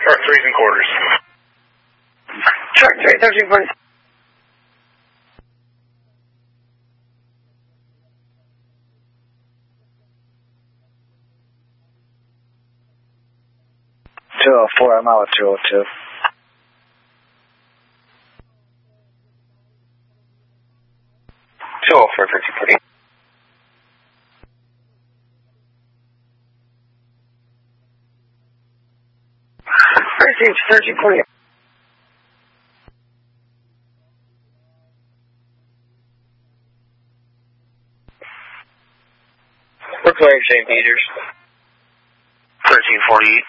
Or 3.75. Truck 3, 13.6. I'm out at 202. For 1340. 1340. We're clearing St. Peter's. 1348.